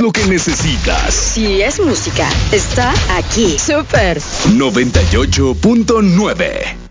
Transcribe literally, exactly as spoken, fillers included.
lo que necesitas. Si es música, está aquí. Súper noventa y ocho punto nueve.